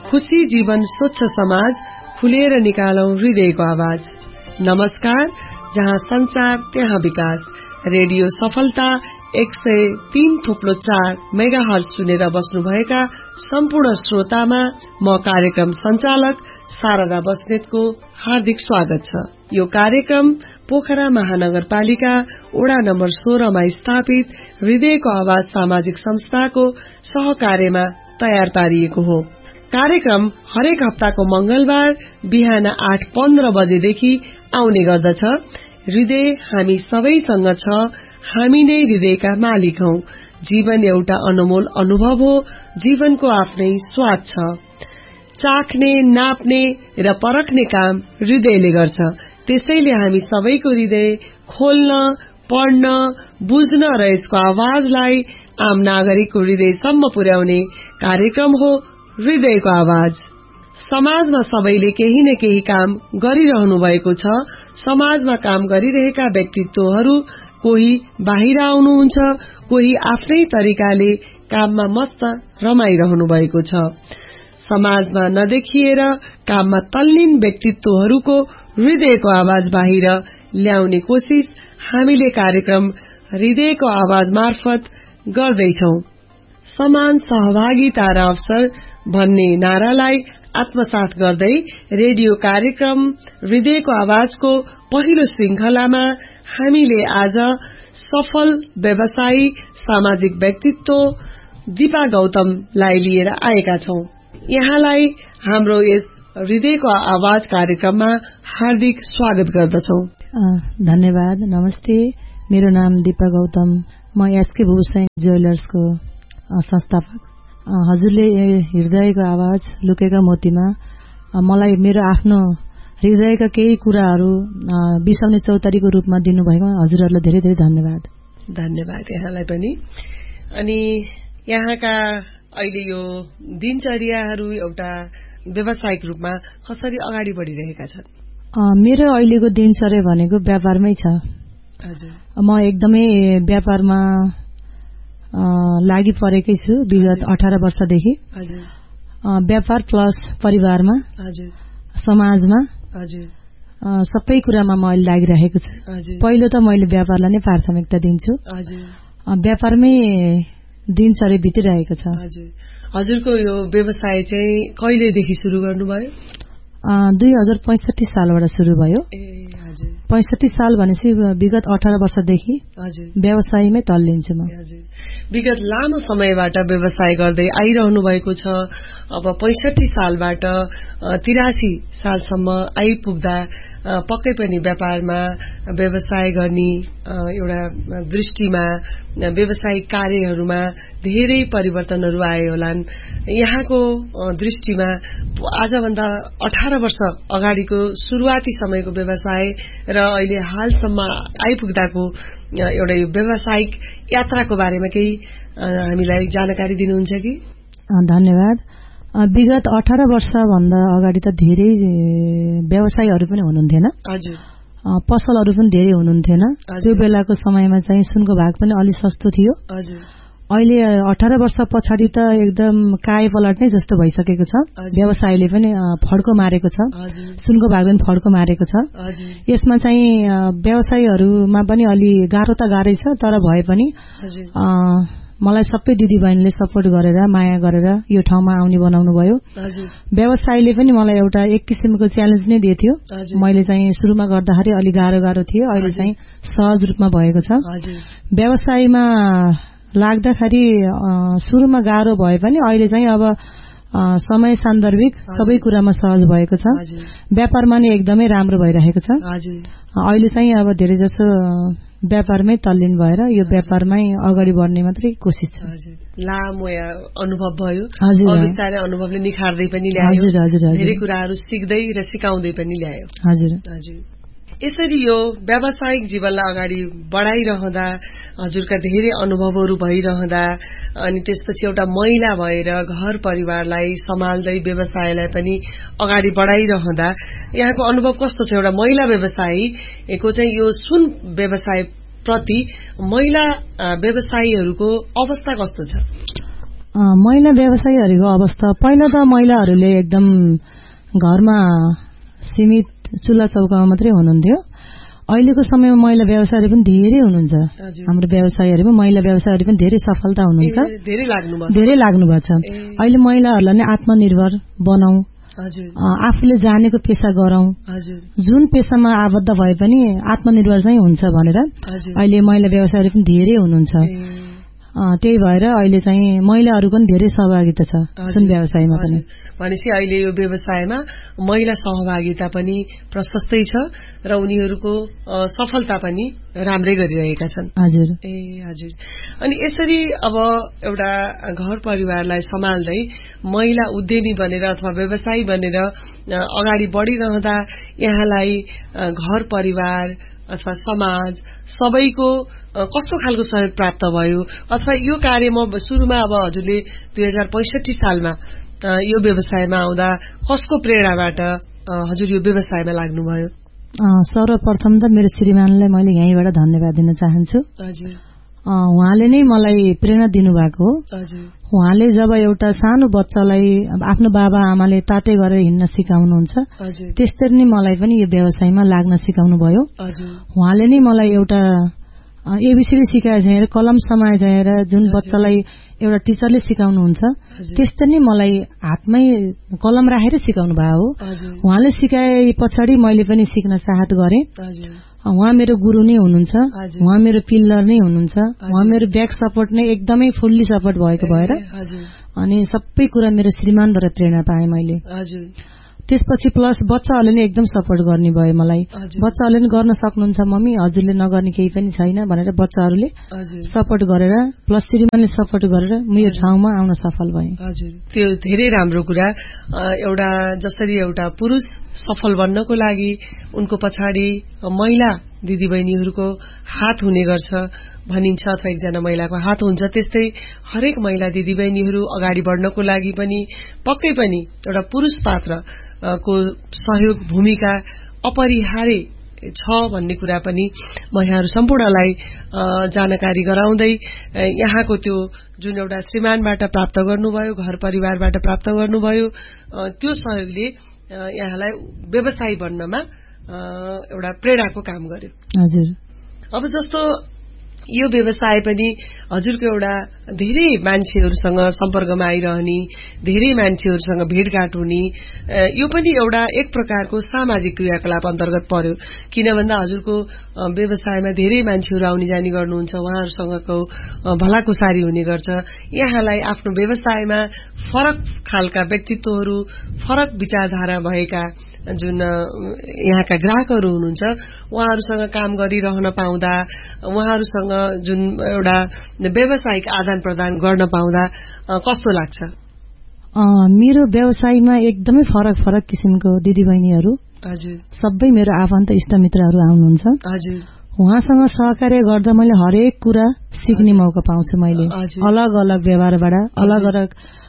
खुशी जीवन स्वच्छ समाज, खुलेर निकालौं हृदयको आवाज। नमस्कार, जहाँ संचार त्यहाँ विकास। रेडियो सफलता 103.4 मेगाहर्ज सुनेर बस्नुभएका सम्पूर्ण श्रोतामा म कार्यक्रम संचालक शारदा बस्नेतको हार्दिक स्वागत छ। यो कार्यक्रम पोखरा महानगरपालिका वडा नम्बर 16 मा स्थापित हृदयको आवाज सामाजिक संस्थाको सहकार्यमा तयार पारिएको हो। कार्यक्रम हरेक हप्ताको मंगलबार बिहान 8:15 बजेदेखि आउने गर्दछ। हृदय हामी सबैसँग छ, हामी नै हृदयका मालिक हौ। जीवन एउटा अनमोल अनुभव हो, जीवनको आफ्नै स्वाद छ। चाख्ने, नाप्ने र परख्ने काम हृदयले गर्छ। त्यसैले हामी सबैको हृदय खोल्न, पढ्न, बुझ्न र यसको आवाजलाई आम नागरिकको हृदयसम्म पुर्याउने कार्यक्रम हो हृदयको आवाज। समाजमा सबैले केही न केही काम गरिरहनु भएको छ। समाजमा काम गरिरहेका व्यक्तित्वहरू कोही बाहिर आउनुहुन्छ, कोही आफ्नै तरिकाले काममा मस्त रमाइरहनु भएको छ। समाजमा नदेखिएर काममा तल्लीन व्यक्तित्वहरूको हृदयको आवाज बाहिर ल्याउने कोशिश हामीले कार्यक्रम हृदयको आवाज मार्फत गर्दैछौ। समान सहभागिता र अवसर भन्ने नारालाई आत्मसात गर्दै रेडियो कार्यक्रम हृदयको आवाजको पहिलो श्रृंखलामा हामीले आज सफल व्यवसायी सामाजिक व्यक्तित्व दिपा गौतमलाई लिएर आएका छौं। यहाँलाई हाम्रो यस हृदयको आवाज कार्यक्रममा हार्दिक स्वागत गर्दछौं। धन्यवाद। नमस्ते, मेरो नाम दिपा गौतम, म एसके भूषण ज्वेलर्सको संस्थापक। हजुरले हृदयको आवाज लुकेका मोतीमा मलाई मेरो आफ्नो हृदयका केही कुराहरू बिसाउने चौतारीको रूपमा दिनुभएकोमा हजुरहरूलाई धेरै धेरै धन्यवाद। धन्यवाद यहाँलाई पनि। अनि यहाँका अहिले यो दिनचर्याहरू एउटा व्यावसायिक रूपमा कसरी अगाडि बढिरहेका छन्? मेरो अहिलेको दिनचर्या भनेको व्यापारमै छ। हजुर, म एकदमै व्यापारमा लागि परेकै छु विगत 18 वर्षदेखि। व्यापार प्लस परिवारमा, समाजमा, सबै कुरामा म अहिले लागिरहेको छु। पहिलो त मैले व्यापारलाई नै प्राथमिकता दिन्छु। व्यापारमै दिनचर्या बितिरहेको छ। हजुरको यो व्यवसाय चाहिँ कहिलेदेखि सुरु गर्नुभयो? 2065 सालबाट सुरु भयो। 65 साल भनेपछि विगत 18 वर्षदेखि व्यवसायमै तल्लिन्छु म। विगत लामो समयबाट व्यवसाय गर्दै आइरहनु भएको छ। अब 65 सालबाट 83 सालसम्म आइपुग्दा पक्कै पनि व्यापारमा व्यवसाय गर्ने एउटा दृष्टिमा, व्यवसायिक कार्यहरूमा धेरै परिवर्तनहरू आए होलान्। यहाँको दृष्टिमा आजभन्दा 18 वर्ष अगाडिको सुरुवाती समयको व्यवसाय र अहिले हालसम्म आइपुग्दाको एउटा यो व्यावसायिक यात्राको बारेमा केही हामीलाई जानकारी दिनुहुन्छ कि? धन्यवाद। विगत 18 वर्षभन्दा अगाडि त धेरै व्यवसायहरू पनि हुनुहुन्थेन। हजुर, पसलहरू पनि धेरै हुनुहुन्थेन। त्यो बेलाको समयमा चाहिँ सुनको भाग पनि अलि सस्तो थियो। हजुर, अहिले 18 वर्ष पछाडि त एकदम काय पलट नै जस्तो भइसकेको छ। व्यवसायले पनि फड्को मारेको छ, सुनको भाग पनि फड्को मारेको छ। यसमा चाहिँ व्यवसायीहरूमा पनि अलि गाह्रो त गाह्रै छ, तर भए पनि मलाई सबै दिदीबहिनीले सपोर्ट गरेर, माया गरेर यो ठाउँमा आउने बनाउनु भयो। व्यवसायले पनि मलाई एउटा एक किसिमको च्यालेन्ज नै दिएको थियो। मैले चाहिँ सुरुमा गर्दाखेरि अलि गाह्रो थियो, अहिले चाहिँ सहज रूपमा भएको छ। व्यवसायमा लाग्दाखेरि सुरुमा गाह्रो भए पनि अहिले चाहिँ अब समय सान्दर्भिक सबै कुरामा सहज भएको छ। व्यापारमा नि एकदमै राम्रो भइरहेको छ। अहिले चाहिँ अब धेरै जसो व्यापारमै तल्लीन भएर यो व्यापारमै अगाडि बढ्ने मात्रै कोसिस छ। लामो अनुभव भयो, बिस्तारै अनुभवले निखार्दै पनि ल्यायो, धेरै कुराहरू सिक्दै र सिकाउँदै पनि ल्यायो। हजुर, यसरी यो व्यावसायिक जीवनलाई अगाडि बढाइरहँदा हजुरका धेरै अनुभवहरू भइरहँदा अनि त्यसपछि एउटा महिला भएर घर परिवारलाई सम्हाल्दै व्यवसायलाई पनि अगाडि बढाइरहँदा यहाँको अनुभव कस्तो छ? एउटा महिला व्यवसायीको चाहिँ यो सुन व्यवसाय प्रति महिला व्यवसायीहरूको अवस्था कस्तो छ? महिला व्यवसायीहरूको अवस्था पहिला त महिलाहरूले एकदम घरमा सीमित चुल्हा चौकामा मात्रै हुनुहुन्थ्यो। अहिलेको समयमा महिला व्यवसायीहरू पनि धेरै हुनुहुन्छ। हाम्रो व्यवसायीहरूमा महिला व्यवसायीहरू पनि धेरै सफलता हुनुहुन्छ, धेरै लाग्नु भएको छ। अहिले महिलाहरूलाई नै आत्मनिर्भर बनाऊ, आफूले जानेको पेशा गरौं, जुन पेशामा आबद्ध भए पनि आत्मनिर्भर चाहिँ हुन्छ भनेर अहिले महिला व्यवसायीहरू पनि धेरै हुनुहुन्छ। त्यही भएर अहिले चाहिँ महिलाहरूको पनि धेरै सहभागिता छ सुन व्यवसायमा पनि। भनेपछि अहिले यो व्यवसायमा महिला सहभागिता पनि प्रशस्तै छ र उनीहरूको सफलता पनि राम्रै गरिरहेका छन्। हजुर। हजुर। अनि यसरी अब एउटा घर परिवारलाई सम्हाल्दै महिला उद्यमी बनेर अथवा व्यवसायी बनेर अगाडि बढिरहँदा यहाँलाई घर परिवार अथवा समाज सबैको कस्तो खालको सहयोग प्राप्त भयो, अथवा यो कार्यमा सुरुमा अब हजुरले 2065 सालमा यो व्यवसायमा आउँदा कसको प्रेरणाबाट हजुर यो व्यवसायमा लाग्नुभयो? सर्वप्रथम त मेरो श्रीमानलाई मैले यहीँबाट धन्यवाद दिन चाहन्छु। हजुर। उहाँले नै मलाई प्रेरणा दिनुभएको हो। उहाँले जब एउटा सानो बच्चालाई आफ्नो बाबा आमाले ताते गरेर हिँड्न सिकाउनुहुन्छ, त्यस्तै नै मलाई पनि यो व्यवसायमा लाग्न सिकाउनु भयो। उहाँले नै मलाई एउटा एबीसीडी सिकाए झैं कलम समाए झैं जुन बच्चालाई एउटा टिचरले सिकाउनुहुन्छ त्यस्तै नै मलाई हातमै कलम राखेर सिकाउनु भयो हो। उहाँले सिकाए पछाडि मैले पनि सिक्न चाहत गरे। उहाँ मेरो गुरु नै हुनुहुन्छ, उहाँ मेरो पिल्लर नै हुनुहुन्छ, उहाँ मेरो ब्याक सपोर्ट नै एकदमै फुल्ली सपोर्ट भएको भएर अनि सबै कुरा मेरो श्रीमानबाट प्रेरणा पाएँ मैले। त्यसपछि प्लस बच्चाहरूले नै एकदम सपोर्ट गर्ने भयो मलाई। बच्चाहरूले नि गर्न सक्नुहुन्छ मम्मी, हजुरले नगर्ने केही पनि छैन भनेर बच्चाहरूले सपोर्ट गरेर प्लस श्रीमानले सपोर्ट गरेर म यो ठाउँमा आउन सफल भएँ। हजुर, त्यो धेरै राम्रो कुरा। एउटा जसरी एउटा पुरुष सफल बन्नको लागि उनको पछाडि महिला दिदीबहिनीहरूको हात हुने गर्छ भनिन्छ, अथवा एकजना महिलाको हात हुन्छ, त्यस्तै हरेक महिला दिदीबहिनीहरू अगाडि बढ्नको लागि पनि पक्कै पनि एउटा पुरुष पात्र को सहयोग भूमिका अपरिहार्य छ भन्ने कुरा पनि म यहाँहरू सम्पूर्णलाई जानकारी गराउँदै यहाँको त्यो जुन एउटा श्रीमानबाट प्राप्त गर्नुभयो, घर परिवारबाट प्राप्त गर्नुभयो, त्यो सहयोगले यहाँलाई व्यवसायी बन्नमा एउटा प्रेरणाको काम गर्यो। हजुर। अब जस्तो यो व्यवसाय पनि हजुरको एउटा धेरै मान्छेहरूसँग सम्पर्कमा आइरहने, धेरै मान्छेहरूसँग भेटघाट हुने, यो पनि एउटा एक प्रकारको सामाजिक क्रियाकलाप अन्तर्गत पर्यो। किन भन्दा हजुरको व्यवसायमा धेरै मान्छेहरू आउने जाने गर्नुहुन्छ, उहाँहरूसँगको भलाकुसारी हुने गर्छ। यहाँलाई आफ्नो व्यवसायमा फरक खालका व्यक्तित्वहरू, फरक विचारधारा भएका जुन यहाँका ग्राहकहरू हुनुहुन्छ उहाँहरूसँग काम गरिरहन पाउँदा, उहाँहरूसँग जुन एउटा व्यावसायिक आदान प्रदान गर्न पाउँदा कस्तो लाग्छ? मेरो व्यवसायमा एकदमै फरक फरक किसिमको दिदीबहिनीहरू, सबै मेरो आफन्त इष्टमित्रहरू आउनुहुन्छ। उहाँसँग सहकार्य गर्दा मैले हरेक कुरा सिक्ने मौका पाउँछु। मैले अलग अलग व्यवहारबाट, अलग अलग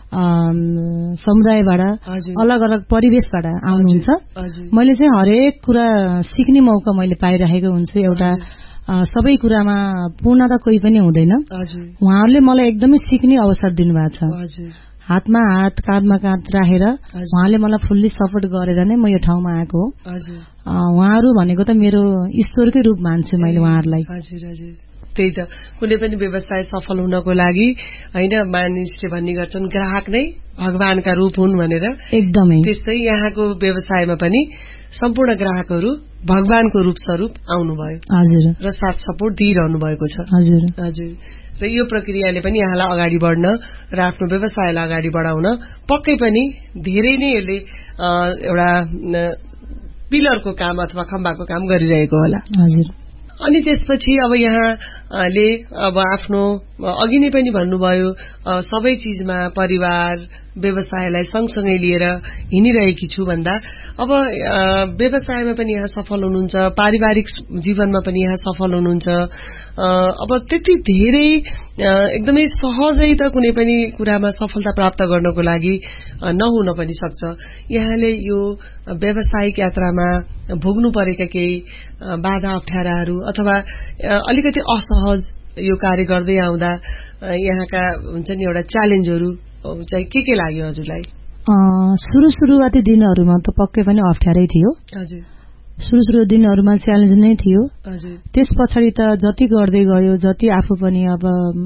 समुदायबाट, अलग अलग परिवेशबाट आउनुहुन्छ। मैले चाहिँ हरेक कुरा सिक्ने मौका मैले पाइरहेको हुन्छु। एउटा सबै कुरामा पूर्णता कोही पनि हुँदैन। उहाँहरूले मलाई एकदमै सिक्ने अवसर दिनुभएको छ। हातमा हात, काँधमा काँध राखेर उहाँले मलाई फुल्ली सपोर्ट गरेर नै म यो ठाउँमा आएको हो। उहाँहरू भनेको त मेरो ईश्वरकै रूप मान्छु मैले उहाँहरूलाई। त्यही त, कुनै पनि व्यवसाय सफल हुनको लागि हैन, मानिसले भन्ने गर्छन् ग्राहक नै भगवानका रूप हुन् भनेर। एकदमै त्यस्तै यहाँको व्यवसायमा पनि सम्पूर्ण ग्राहकहरू भगवानको रूप स्वरूप आउनुभयो। हजुर। र साथ सपोर्ट दिइरहनु भएको छ। हजुर। हजुर। र यो प्रक्रियाले पनि यहाँलाई अगाडि बढ्न र आफ्नो व्यवसायलाई अगाडि बढाउन पक्कै पनि धेरै नै यसले एउटा पिलरको काम अथवा खम्बाको काम गरिरहेको होला। हजुर। अनि त्यसपछि अब यहाँले अब आफ्नो अघि नै पनि भन्नुभयो सबै चीजमा परिवार व्यवसायलाई सँगसँगै लिएर हिँडिरहेकी छु भन्दा अब व्यवसायमा पनि यहाँ सफल हुनुहुन्छ, पारिवारिक जीवनमा पनि यहाँ सफल हुनुहुन्छ। अब त्यति धेरै एकदमै सहजै त कुनै पनि कुरामा सफलता प्राप्त गर्नको लागि नहुन पनि सक्छ। यहाँले यो व्यावसायिक यात्रामा भोग्नु परेका केही बाधा अप्ठ्याराहरू अथवा अलिकति असहज यो कार्य गर्दै आउँदा यहाँका हुन्छ नि एउटा च्यालेन्जहरू चाहिँ के लाग्यो हजुरलाई? सुरुवाती दिनहरूमा त पक्कै पनि अप्ठ्यारै थियो। हजुर, सुरु दिनहरूमा च्यालेन्ज नै थियो। हजुर, त्यस पछाडि त जति गर्दै गयो, जति आफू पनि अब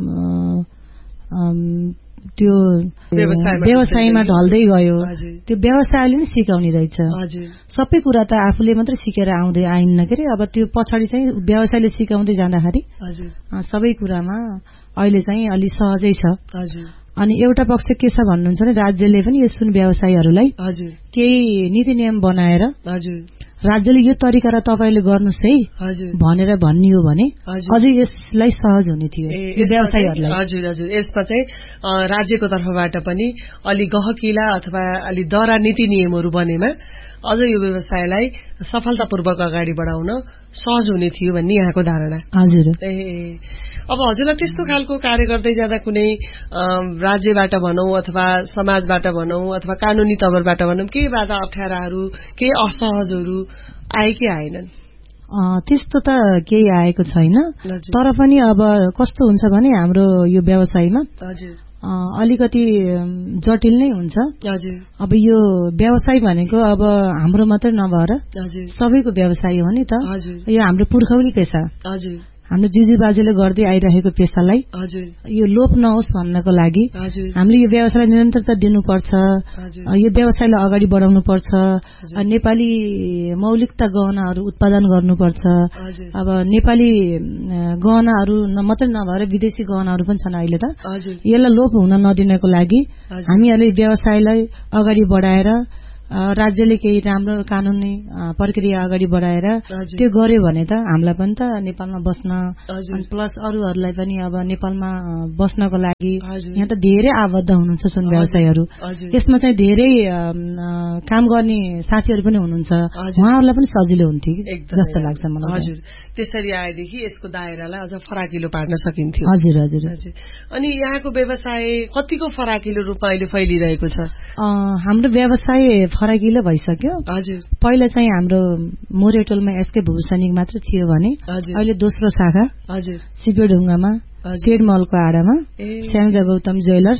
त्यो व्यवसायमा ढल्दै गयो, त्यो व्यवसायले नै सिकाउने रहेछ। सबै कुरा त आफूले मात्रै सिकेर आउँदै आइन्न के अरे, अब त्यो पछाडि चाहिँ व्यवसायले सिकाउँदै जाँदाखेरि सबै कुरामा अहिले चाहिँ अलि सहजै छ। अनि एउटा पक्ष के छ भन्नुहुन्छ भने राज्यले पनि यो सुन व्यवसायीहरूलाई केही नीति नियम बनाएर राज्यले यो तरिका र तपाईले गर्नुस् है भनेर भन्नियो भने अझै यसलाई सहज हुने थियो यो व्यवसायीहरूलाई। हजुर हजुर, यसमा चाहिँ राज्यको तर्फबाट पनि अलि गहकिला अथवा अलि दरा नीति नियमहरू बनेमा अझ यो व्यवसायलाई सफलतापूर्वक अगाडि बढाउन सहज हुने थियो भन्ने यहाँको धारणा। हजुर। अब हजुरलाई त्यस्तो खालको कार्य गर्दै जाँदा कुनै राज्यबाट भनौं अथवा समाजबाट भनौं अथवा कानूनी तवरबाट भनौं केही बाधा अप्ठ्याराहरू केही असहजहरू आए कि आएनन्? त्यस्तो त केही आएको छैन, तर पनि अब कस्तो हुन्छ भने हाम्रो यो व्यवसायमा अलिकति जटिल नै हुन्छ। अब यो व्यवसाय भनेको अब हाम्रो मात्रै नभएर सबैको व्यवसाय हो नि त। यो हाम्रो पुर्खौली पेशा, हाम्रो जिजुबाजुले गर्दै आइरहेको पेशालाई यो लोप नहोस् भन्नको लागि हामीले यो व्यवसायलाई निरन्तरता दिनुपर्छ, यो व्यवसायलाई अगाडि बढाउनु पर्छ। नेपाली मौलिकता गहनाहरू उत्पादन गर्नुपर्छ। अब नेपाली गहनाहरू मात्रै नभएर विदेशी गहनाहरू पनि छन् अहिले त। यसलाई लोप हुन नदिनको लागि हामीहरूले व्यवसायलाई अगाडि बढाएर राज्यले केही राम्रो कानूनी प्रक्रिया अगाडि बढाएर त्यो गर्यो भने त हामीलाई पनि त नेपालमा बस्न प्लस अरूहरूलाई पनि अब नेपालमा बस्नको लागि यहाँ त धेरै आबद्ध हुनुहुन्छ सुन व्यवसायीहरू। यसमा चाहिँ धेरै काम गर्ने साथीहरू पनि हुनुहुन्छ, उहाँहरूलाई पनि सजिलो हुन्थ्यो जस्तो लाग्छ मलाई। हजुर, त्यसरी आएदेखि यसको दायरालाई अझ फराकिलो पार्न सकिन्थ्यो। हजुर हजुर। अनि यहाँको व्यवसाय कतिको फराकिलो रूपमा अहिले फैलिरहेको छ? हाम्रो व्यवसाय फराकिलो भइसक्यो। पहिला चाहिँ हाम्रो मोरेटोलमा एसके भूषणिक मात्र थियो भने अहिले दोस्रो शाखा सिपेढुङ्गामा सेडमलको आडामा स्याङ्जा गौतम ज्वेलर्स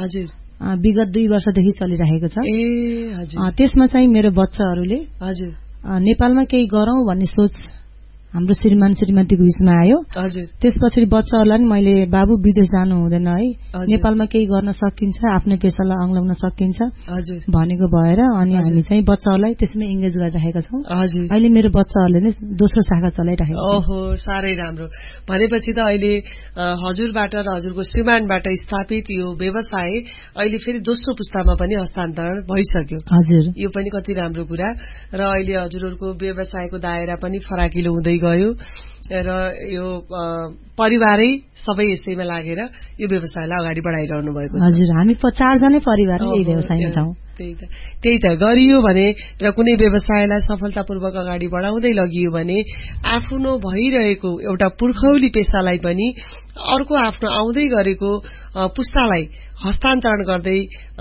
विगत 2 वर्षदेखि चलिरहेको छ। त्यसमा चाहिँ मेरो बच्चाहरूले नेपालमा केही गरौं भन्ने सोच हाम्रो श्रीमान श्रीमतीको बीचमा आयो। त्यसपछि बच्चाहरूलाई नि मैले बाबु विदेश जानु हुँदैन है, नेपालमा केही गर्न सकिन्छ, आफ्नो पेशालाई अँग्लाउन सकिन्छ भनेको भएर अनि हामी चाहिँ बच्चाहरूलाई त्यसमै इङ्गेज गरिरहेका छौँ। अहिले मेरो बच्चाहरूले नै दोस्रो शाखा चलाइरहेको छ। ओहो, साह्रै राम्रो। भनेपछि त अहिले हजुरबाट र हजुरको श्रीमानबाट स्थापित यो व्यवसाय अहिले फेरि दोस्रो पुस्तामा पनि हस्तान्तरण भइसक्यो। हजुर, यो पनि कति राम्रो कुरा। र अहिले हजुरहरूको व्यवसायको दायरा पनि फराकिलो हुँदै गयो र यो परिवारै सबै यसैमा लागेर यो व्यवसायलाई अगाडि बढाइरहनु भएको छ। हजुर, हामी 4 जनै परिवार यही व्यवसायमा छौं। त्यही त गरियो भने र कुनै व्यवसायलाई सफलतापूर्वक अगाडि बढाउँदै लगियो भने आफ्नो भइरहेको एउटा पुर्खौली पेशालाई पनि अर्को आफ्नो आउँदै गरेको पुस्तालाई हस्तान्तरण गर्दै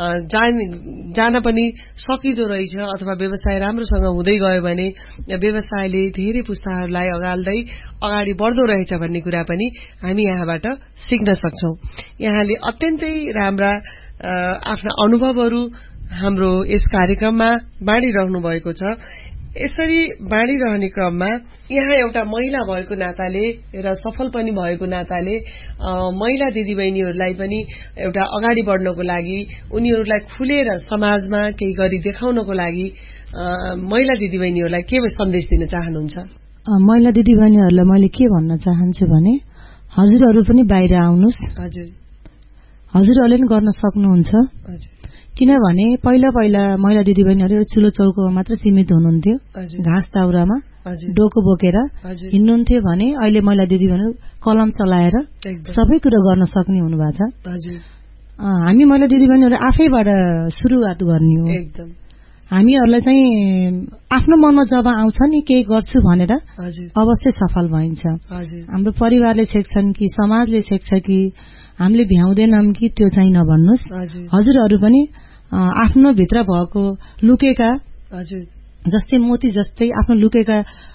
जान पनि सकिदो रहेछ। अथवा व्यवसाय राम्रोसँग हुँदै गयो भने व्यवसायले धेरै पुस्ताहरूलाई अगाल्दै अगाडि बढ्दो रहेछ भन्ने कुरा पनि हामी यहाँबाट सिक्न सक्छौं। यहाँले अत्यन्तै राम्रा आफ्ना अनुभवहरू हाम्रो यस कार्यक्रममा बाँडिरहनु भएको छ। यसरी बाँडिरहने क्रममा यहाँ एउटा महिला भएको नाताले र सफल पनि भएको नाताले महिला दिदीबहिनीहरूलाई पनि एउटा अगाडि बढ्नको लागि उनीहरूलाई खुलेर समाजमा केही गरी देखाउनको लागि महिला दिदीबहिनीहरूलाई के सन्देश दिन चाहनुहुन्छ? महिला दिदीबहिनीहरूलाई मैले के भन्न चाहन्छु भने हजुरहरू पनि बाहिर आउनुस्। हजुरहरूले पनि गर्न सक्नुहुन्छ। किनभने पहिला महिला दिदीबहिनीहरू चुलो चौकोमा मात्र सीमित हुनुहुन्थ्यो, घाँस दाउरामा डोको बोकेर हिँड्नुहुन्थ्यो भने अहिले महिला दिदीबहिनीहरू कलम चलाएर सबै कुरा गर्न सक्ने हुनुभएको छ। हामी महिला दिदीबहिनीहरू आफैबाट सुरुवात गर्ने हो। हामीहरूलाई चाहिँ आफ्नो मनमा जब आउँछ नि केही गर्छु भनेर अवश्य सफल भइन्छ। हाम्रो परिवारले छेक्छन् कि समाजले छेक्छ कि हामीले भ्याउँदैनौं कि त्यो चाहिँ नभन्नुस्। हजुरहरू पनि आफ्नो भित्र भएको लुकेका जस्तै मोती जस्तै आफ्नो लुकेका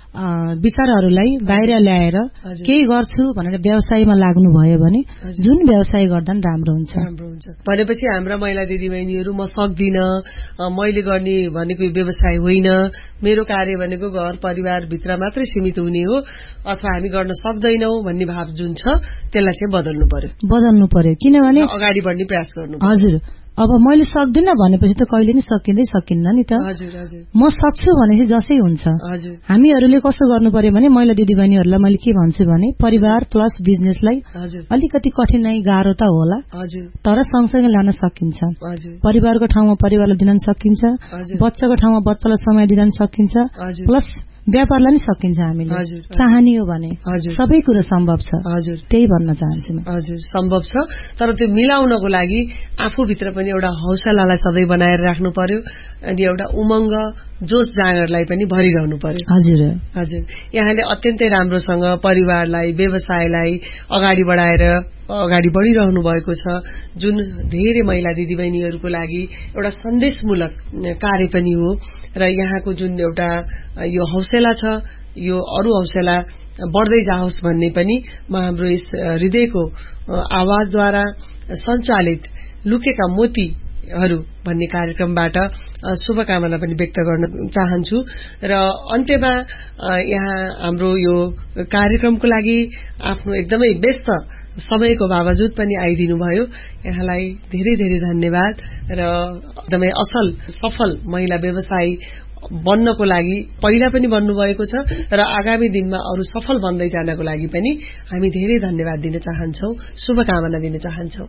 विचारहरूलाई बाहिर ल्याएर केही गर्छु भनेर व्यवसायमा लाग्नु भयो भने जुन व्यवसाय गर्दा नि राम्रो हुन्छ। भनेपछि हाम्रा महिला दिदीबहिनीहरू म सक्दिन, मैले गर्ने भनेको व्यवसाय होइन, मेरो कार्य भनेको घर परिवारभित्र मात्रै सीमित हुने हो अथवा हामी गर्न सक्दैनौ भन्ने भाव जुन छ त्यसलाई चाहिँ बदल्नु पर्यो। किनभने अगाडि बढ्ने प्रयास गर्नु। हजुर, अब मैले सक्दिनँ भनेपछि त कहिले नि सकिन्न नि त। म सक्छु भनेपछि जसै हुन्छ। हामीहरूले कसो गर्नु पर्यो भने महिला दिदीबहिनीहरूलाई मैले के भन्छु भने परिवार प्लस बिजनेसलाई अलिकति कठिनाई गाह्रो त होला, तर सँगसँगै लान सकिन्छ। परिवारको ठाउँमा परिवारलाई दिन सकिन्छ, बच्चाको ठाउँमा बच्चालाई समय दिन सकिन्छ, प्लस व्यापारलाई नि सकिन्छ। हामीले चाहने हो भने सबै कुरो सम्भव छ। त्यही भन्न चाहन्छु म। हजुर, सम्भव छ, तर त्यो मिलाउनको लागि आफूभित्र पनि एउटा हौसलालाई सधैँ बनाएर राख्नु पर्यो अनि एउटा उमङ्ग जोश जाँगरलाई पनि भरिरहनु पर्यो। हजुर हजुर, यहाँले अत्यन्तै राम्रोसँग परिवारलाई व्यवसायलाई अगाडि बढाएर अगाडि बढिरहनु भएको छ, जुन धेरै महिला दिदीबहिनीहरूको लागि एउटा सन्देशमूलक कार्य पनि हो। र यहाँको जुन एउटा यो हौसला छ यो अरू हौसला बढ्दै जाओस् भन्ने पनि म हाम्रो यस हृदयको आवाजद्वारा सञ्चालित लुकेका मोतीहरू भन्ने कार्यक्रमबाट शुभकामना पनि व्यक्त गर्न चाहन्छु। र अन्त्यमा यहाँ हाम्रो यो कार्यक्रमको लागि आफ्नो एकदमै व्यस्त समयको बावजुद पनि आइदिनु भयो। यहाँलाई धेरै धेरै धन्यवाद र एकदमै असल सफल महिला व्यवसायी बन्नको लागि पहिला पनि बन्नुभएको छ र आगामी दिनमा अरू सफल बन्दै जानको लागि पनि हामी धेरै धन्यवाद दिन चाहन्छौ, शुभकामना दिन चाहन्छौ।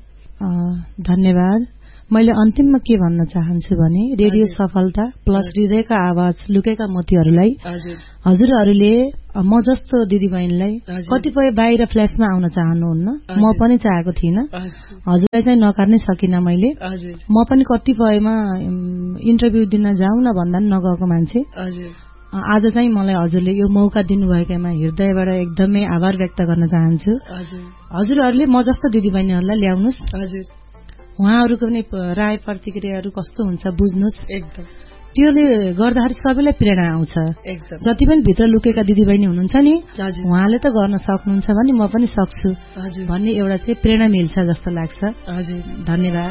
धन्यवाद। मैले अन्तिममा के भन्न चाहन्छु भने रेडियो सफलता प्लस हृदयका आवाज लुकेका मोतीहरूलाई हजुरहरूले म जस्तो दिदीबहिनीलाई कतिपय बाहिर फ्ल्यासमा आउन चाहनुहुन्न, म पनि चाहेको थिइनँ, हजुरलाई चाहिँ नकार्नै सकिनँ मैले। म पनि कतिपयमा इन्टरभ्यू दिन जाउँ न भन्दा पनि नगएको मान्छे। आज चाहिँ मलाई हजुरले यो मौका दिनुभएकामा हृदयबाट एकदमै आभार व्यक्त गर्न चाहन्छु। हजुरहरूले म जस्तो दिदीबहिनीहरूलाई ल्याउनुहोस्, उहाँहरूको पनि राय प्रतिक्रियाहरू कस्तो हुन्छ बुझ्नुहोस्। एकदम त्योले गर्दाखेरि सबैलाई प्रेरणा आउँछ। जति पनि भित्र लुकेका दिदीबहिनी हुनुहुन्छ नि उहाँले त गर्न सक्नुहुन्छ भने म पनि सक्छु भन्ने एउटा चाहिँ प्रेरणा मिल्छ जस्तो लाग्छ। धन्यवाद।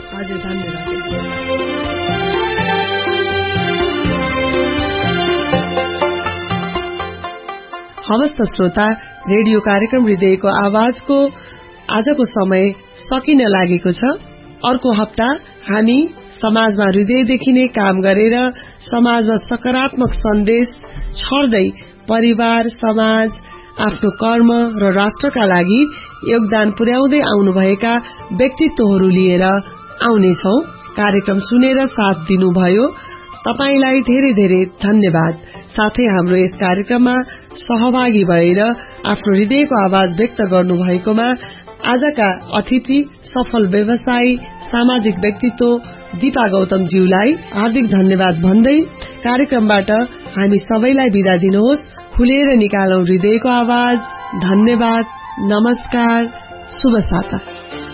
हवस् त श्रोता, रेडियो कार्यक्रम हृदयको आवाजको आजको समय सकिन लागेको छ। अर्को हप्ता हामी समाजमा हृदयदेखि नै काम गरेर समाजमा सकारात्मक सन्देश छर्दै परिवार, समाज, आफ्नो कर्म र राष्ट्रका लागि योगदान पुर्याउँदै आउनुभएका व्यक्तित्वहरू लिएर आउनेछौं। कार्यक्रम सुनेर साथ दिनुभयो तपाईलाई धेरै धेरै धन्यवाद। साथै हाम्रो यस कार्यक्रममा सहभागी भएर आफ्नो हृदयको आवाज व्यक्त गर्नुभएकोमा आजका अतिथि सफल व्यवसायी सामाजिक व्यक्तित्व दीपा गौतमज्यूलाई हार्दिक धन्यवाद भन्दै कार्यक्रमबाट हामी सबैलाई बिदा दिनुहोस्। खुलेर निकालौं हृदयको आवाज। धन्यवाद, नमस्कार, शुभ साता।